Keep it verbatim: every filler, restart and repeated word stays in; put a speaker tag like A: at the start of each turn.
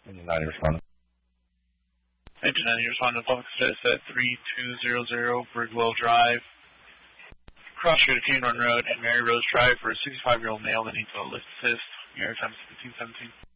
A: Engine ninety responding.
B: Engine ninety responding to public status at three two zero zero Bridwell Drive. Cross street of Cane Run Road and Mary Rose Drive for a sixty-five-year-old male that needs a lift assist. Air time is fifteen seventeen.